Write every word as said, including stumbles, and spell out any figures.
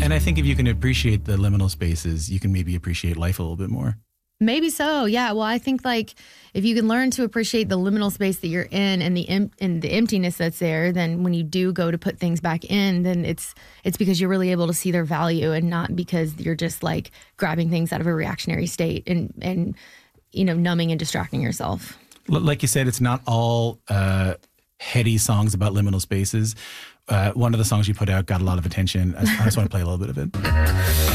And I think if you can appreciate the liminal spaces, you can maybe appreciate life a little bit more. Maybe so, yeah. Well, I think like if you can learn to appreciate the liminal space that you're in and the em- and the emptiness that's there, then when you do go to put things back in, then it's it's because you're really able to see their value and not because you're just like grabbing things out of a reactionary state and and you know numbing and distracting yourself. Like you said, it's not all uh, heady songs about liminal spaces. Uh, one of the songs you put out got a lot of attention. I, I just want to play a little bit of it.